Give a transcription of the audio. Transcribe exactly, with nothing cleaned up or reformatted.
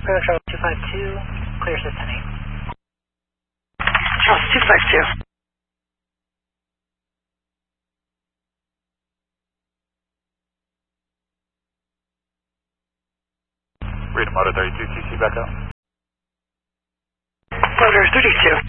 Echo Charles two five two, clear system eight. Charles two five two. Freedom Motor thirty-two, Q C back up. Motor thirty-two.